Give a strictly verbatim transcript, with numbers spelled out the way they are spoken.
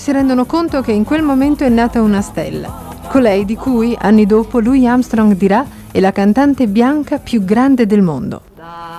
si rendono conto che in quel momento è nata una stella, colei di cui anni dopo Louis Armstrong dirà è la cantante bianca più grande del mondo.